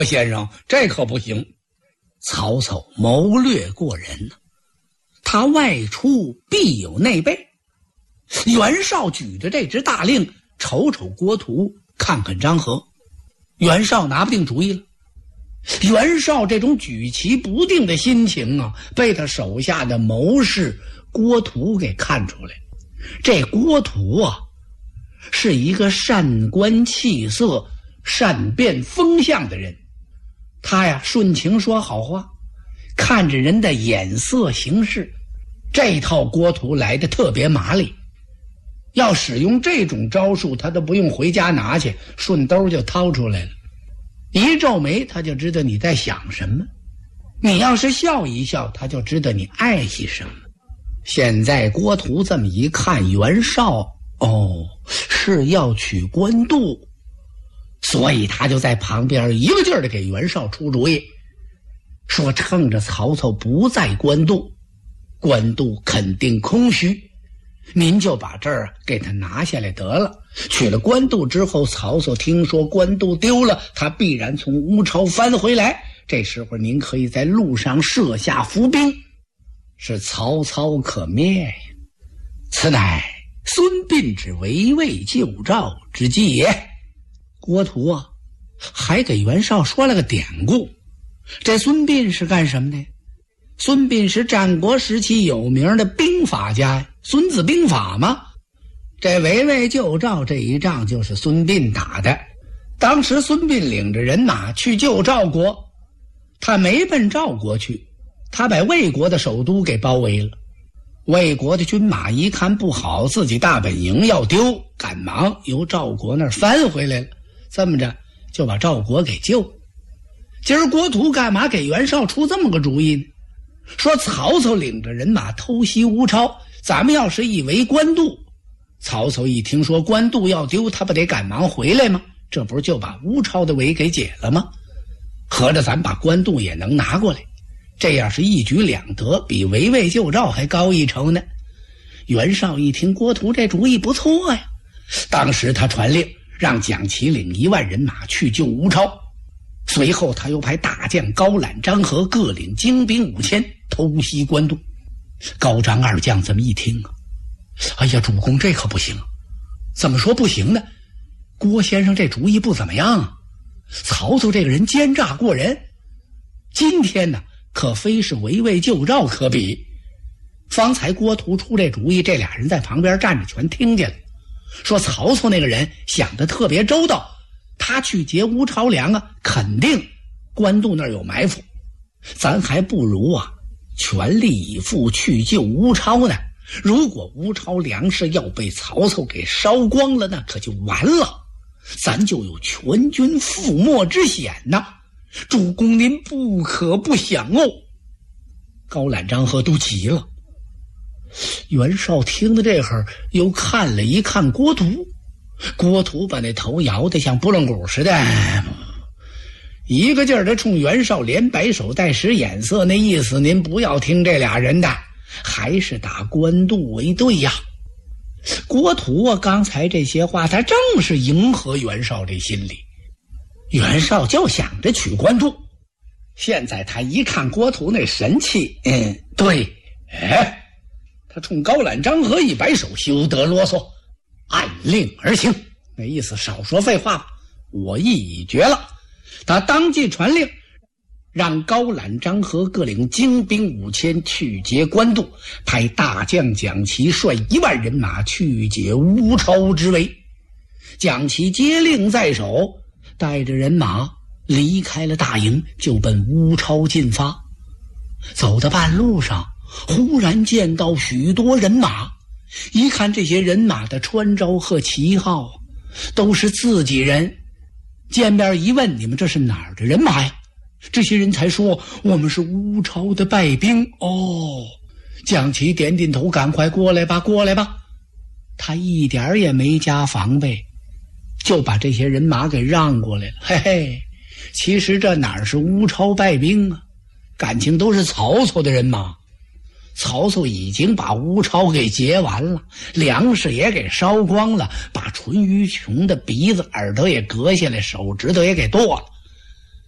先生，这可不行。曹操谋略过人呢，他外出必有内备。袁绍举着这支大令，瞅瞅郭图，看看张合，袁绍拿不定主意了。袁绍这种举棋不定的心情啊，被他手下的谋士郭图给看出来。这郭图啊，是一个善观气色、善变风向的人。他呀，顺情说好话，看着人的眼色行事。这套郭图来的特别麻利，要使用这种招数，他都不用回家拿去，顺兜就掏出来了。一皱眉，他就知道你在想什么；你要是笑一笑，他就知道你爱惜什么。现在郭图这么一看，袁绍是要取官渡，所以他就在旁边一个劲儿的给袁绍出主意，说趁着曹操不在官渡，官渡肯定空虚，您就把这儿给他拿下来得了。取了官渡之后，曹操听说官渡丢了，他必然从乌巢翻回来，这时候您可以在路上设下伏兵，使曹操可灭呀。此乃孙膑之围魏救赵之计也。郭图啊，还给袁绍说了个典故。这孙膑是干什么的？孙膑是战国时期有名的兵法家呀，孙子兵法嘛。这围魏救赵这一仗就是孙膑打的。当时孙膑领着人马去救赵国，他没奔赵国去，他把魏国的首都给包围了。魏国的军马一看不好，自己大本营要丢，赶忙由赵国那儿翻回来了。这么着就把赵国给救。今儿郭图干嘛给袁绍出这么个主意呢？说曹操领着人马偷袭乌巢，咱们要是一围官渡，曹操一听说官渡要丢，他不得赶忙回来吗？这不是就把乌巢的围给解了吗？合着咱把官渡也能拿过来，这样是一举两得，比围魏救赵还高一筹呢。袁绍一听郭图这主意不错呀，当时他传令让蒋齐领1万人马去救乌巢，随后他又派大将高览、张合各领精兵5000偷袭官渡。高张二将这么一听啊，哎呀，主公这可不行。怎么说不行呢？郭先生这主意不怎么样啊。曹操这个人奸诈过人，今天呢可非是围魏救赵可比。方才郭图出这主意，这俩人在旁边站着全听见了，说曹操那个人想得特别周到，他去劫乌巢粮啊，肯定官渡那儿有埋伏，咱还不如啊全力以赴去救乌巢呢。如果乌巢粮食要被曹操给烧光了，那可就完了，咱就有全军覆没之险呐。主公您不可不想哦。高览、张合都急了。袁绍听到这会儿，又看了一看郭图，郭图把那头摇得像拨浪鼓似的，一个劲儿的冲袁绍连摆手带使眼色，那意思您不要听这俩人的，还是打官渡为对呀。郭图啊，刚才这些话他正是迎合袁绍这心理，袁绍就想着取官渡。现在他一看郭图那神气，对，他冲高览、张合一摆手，休得啰嗦，按令而行。那意思少说废话吧，我意已决了。他当即传令，让高览、张合各领精兵5000去劫官渡，派大将蒋齐率1万人马去解乌巢之围。蒋齐接令在手，带着人马离开了大营，就奔乌巢进发。走到半路上，忽然见到许多人马，一看这些人马的穿着和旗号都是自己人，见面一问，你们这是哪儿的人马呀？这些人才说，我们是乌巢的败兵。蒋齐点点头，赶快过来吧，过来吧。他一点也没加防备，就把这些人马给让过来了。嘿嘿，其实这哪是乌巢败兵啊，感情都是曹操的人马。曹操已经把乌巢给劫完了，粮食也给烧光了，把淳于琼的鼻子、耳朵也割下来，手指头也给剁了。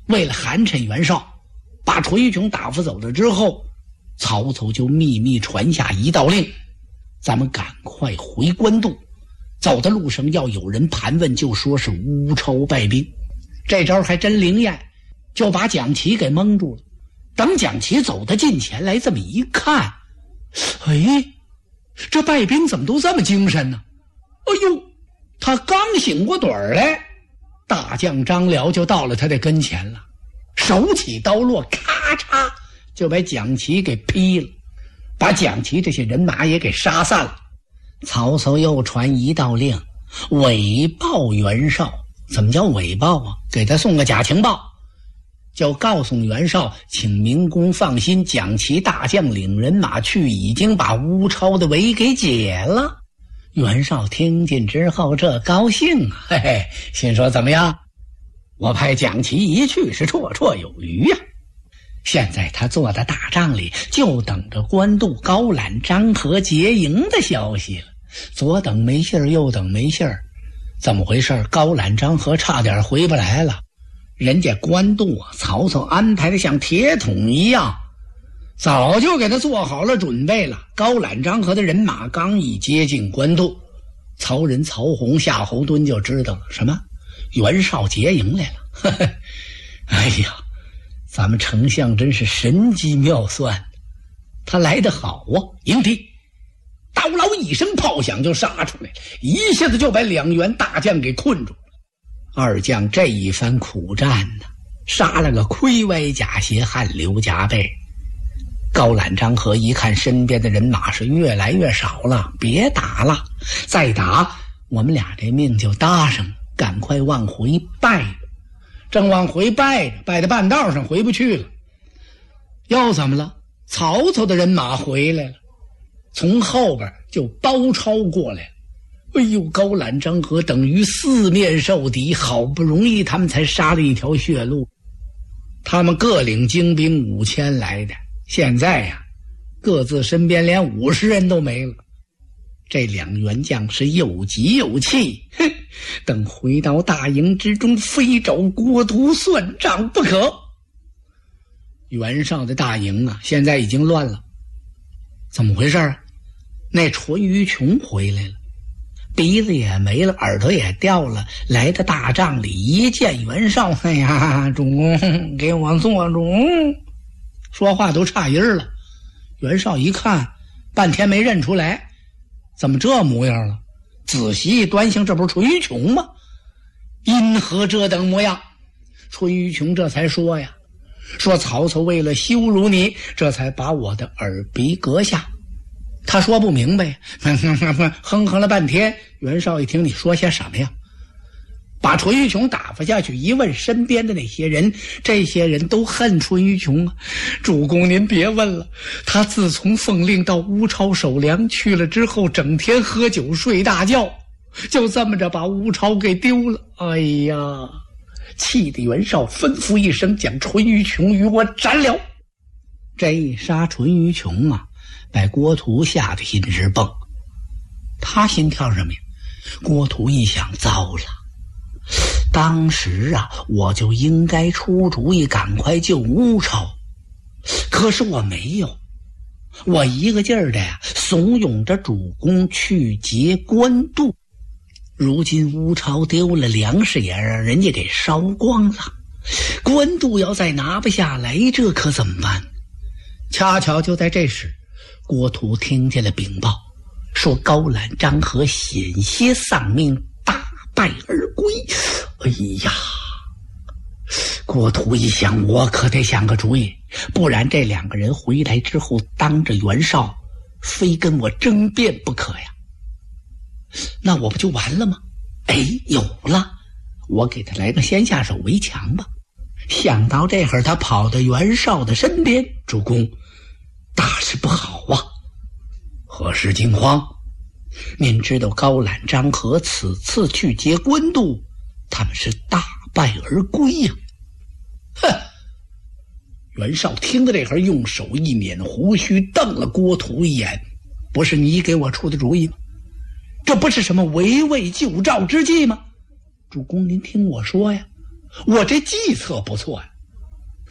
为了寒碜袁绍，把淳于琼打发走了之后，曹操就秘密传下一道令，咱们赶快回官渡，走的路上要有人盘问，就说是乌超败兵。这招还真灵验，就把蒋奇给蒙住了。等蒋奇走到近前来，这么一看，哎，这败兵怎么都这么精神呢？哎呦，他刚醒过盹儿来，大将张辽就到了他的跟前了，手起刀落，咔嚓就把蒋奇给劈了，把蒋奇这些人马也给杀散了。曹操又传一道令，伪报袁绍。怎么叫伪报啊？给他送个假情报，就告诉袁绍，请明公放心，蒋奇大将领人马去，已经把乌超的围给解了。袁绍听见之后这高兴啊，嘿嘿，心说怎么样，我派蒋奇一去是绰绰有余呀。现在他坐在大帐里，就等着官渡高览、张合结营的消息了。左等没信儿，右等没信儿，怎么回事？高览、张合差点回不来了。人家官渡啊，曹操安排的像铁桶一样，早就给他做好了准备了。高览、张合的人马刚一接近官渡，曹仁、曹洪、夏侯惇就知道了，什么？袁绍结营来了。呵呵，哎呀，咱们丞相真是神机妙算，他来得好啊！迎敌，刀嗷一声炮响就杀出来了，一下子就把两员大将给困住了。二将这一番苦战呢，杀了个盔歪甲斜，汗流浃背。高览、张合一看身边的人马是越来越少了，别打了，再打我们俩这命就搭上了，赶快往回败。正往回败着，败到半道上回不去了。又怎么了？曹操的人马回来了，从后边就包抄过来了。哎呦，高览、张合等于四面受敌，好不容易他们才杀了一条血路。他们各领精兵5000来的，现在呀，各自身边连50人都没了。这两员将是又急又气，等回到大营之中，非找郭图算账不可。袁绍的大营啊，现在已经乱了。怎么回事啊？那淳于琼回来了，鼻子也没了，耳朵也掉了，来到大帐里，一见袁绍，哎呀，主公给我做主，说话都差音了。袁绍一看，半天没认出来，怎么这模样了？仔细一端详，这不是淳于琼吗？因何这等模样？淳于琼这才说呀，说曹操为了羞辱你，这才把我的耳鼻割下。他说不明白，哼哼了半天。袁绍一听，你说些什么呀？把淳于琼打发下去，一问身边的那些人，这些人都恨淳于琼啊。主公您别问了，他自从奉令到乌超守粮去了之后，整天喝酒睡大觉，就这么着把乌超给丢了。哎呀，气得袁绍吩咐一声，将淳于琼与我斩了。这一杀淳于琼啊，把郭图吓得心直蹦。他心跳什么呀？郭图一想，糟了，当时啊，我就应该出主意赶快救乌超，可是我没有，我一个劲儿的呀怂恿着主公去劫官渡。如今乌超丢了粮食，也让人家给烧光了，官渡要再拿不下来，这可怎么办？恰巧就在这时，郭图听见了禀报，说高览、张合险些丧命，大败而归。哎呀，郭图一想，我可得想个主意，不然这两个人回来之后，当着袁绍非跟我争辩不可呀。那我不就完了吗？哎，有了，我给他来个先下手为强吧。想到这会儿，他跑到袁绍的身边，主公，大事不好啊！何事惊慌？您知道高览、张合此次去劫官渡，他们是大败而归呀。哼！袁绍听到这会儿，用手一捻胡须，瞪了郭图一眼，不是你给我出的主意吗？这不是什么围魏救赵之计吗？主公您听我说呀，我这计策不错呀，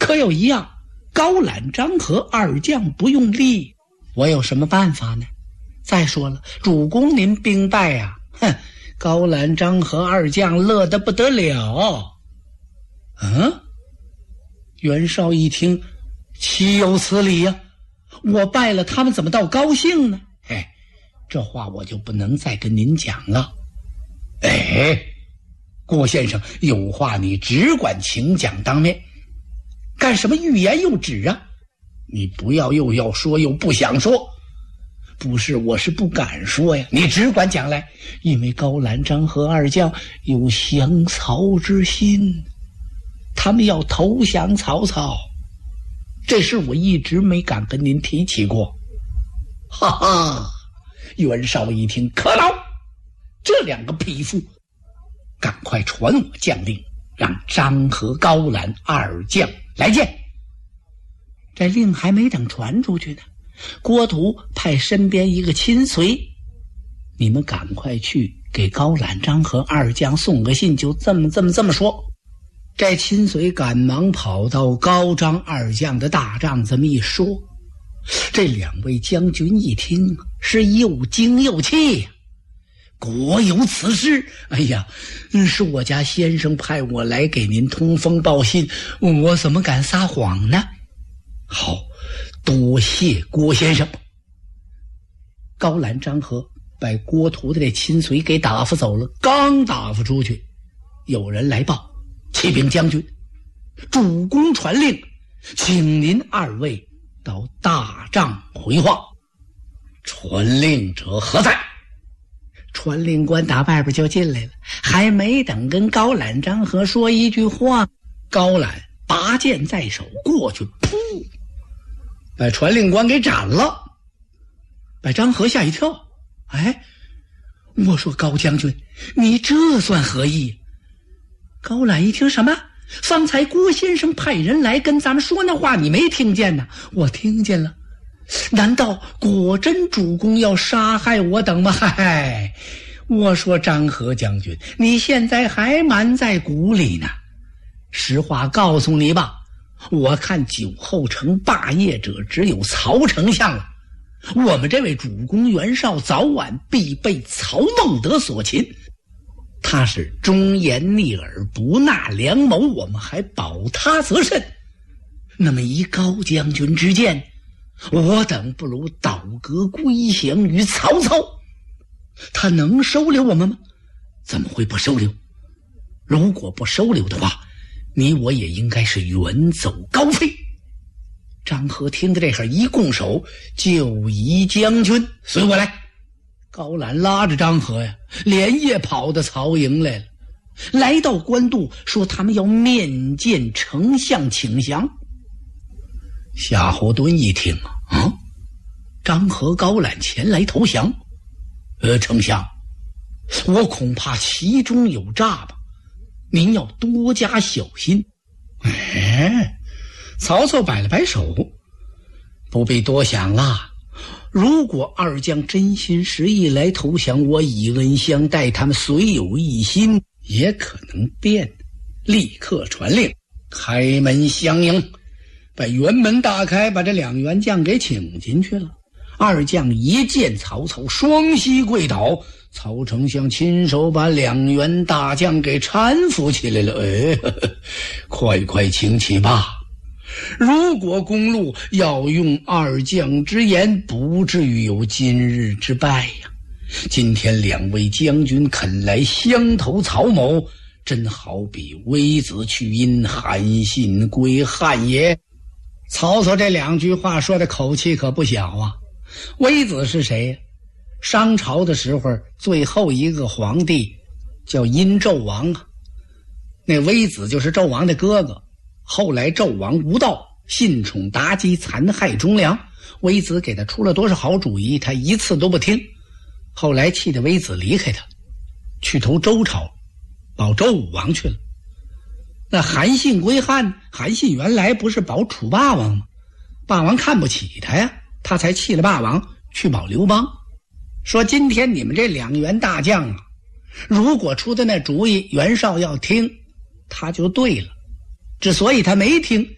可有一样，高览、张合二将不用力，我有什么办法呢？再说了，主公您兵败呀，高览、张合二将乐得不得了。袁绍一听，岂有此理呀！我败了，他们怎么倒高兴呢？这话我就不能再跟您讲了。郭先生，有话你只管请讲当面，干什么欲言又止啊？你不要又要说又不想说。不是，我是不敢说呀，你只管讲来。因为高览、张合二将有降曹之心，他们要投降曹操，这事我一直没敢跟您提起过。哈哈，袁绍一听，可恼，这两个匹夫，赶快传我将令，让张合、高览二将来见。这令还没等传出去呢，郭图派身边一个亲随，你们赶快去给高览、张合二将送个信，就这么说。这亲随赶忙跑到高张二将的大帐，这么一说，这两位将军一听是又惊又气呀。果有此事，是我家先生派我来给您通风报信，我怎么敢撒谎呢？好，多谢郭先生。高览、张合把郭图的这亲随给打发走了，刚打发出去，有人来报，启禀将军，主公传令，请您二位到大帐回话。传令者何在？传令官打外边就进来了，还没等跟高览、张合说一句话，高览拔剑在手过去，噗，把传令官给斩了。把张合吓一跳，我说高将军，你这算何意？高览一听，什么？方才郭先生派人来跟咱们说那话，你没听见呢？我听见了。难道果真主公要杀害我等吗？我说张合将军，你现在还瞒在鼓里呢。实话告诉你吧，我看酒后成霸业者只有曹丞相了。我们这位主公袁绍早晚必被曹孟德所擒，他是忠言逆耳，不纳良谋，我们还保他则甚。那么依高将军之见，我等不如倒戈归降于曹操，他能收留我们吗？怎么会不收留？如果不收留的话，你我也应该是远走高飞。张合听到这会儿，一拱手，就宜将军，随我来。高览拉着张合呀，连夜跑到曹营来了。来到官渡，说他们要面见丞相请降。夏侯惇一听张合、高览前来投降，丞相，我恐怕其中有诈吧，您要多加小心。曹操摆了摆手，不必多想了。如果二将真心实意来投降，我以恩相待，他们虽有一心，也可能变。立刻传令，开门相迎，把辕门打开，把这两员将给请进去了。二将一见曹操，双膝跪倒，曹丞相亲手把两员大将给搀扶起来了。快请起吧。如果公路要用二将之言，不至于有今日之败呀。今天两位将军肯来相投曹某，真好比微子去殷，韩信归汉也。曹操这两句话说的口气可不小啊。微子是谁呀？商朝的时候最后一个皇帝叫殷纣王啊，那微子就是纣王的哥哥。后来纣王无道，信宠妲己，残害忠良，微子给他出了多少好主意，他一次都不听。后来气得微子离开他，去投周朝，保周武王去了。那韩信归汉，韩信原来不是保楚霸王吗？霸王看不起他呀，他才弃了霸王去保刘邦。说今天你们这两员大将啊，如果出的那主意袁绍要听，他就对了。之所以他没听，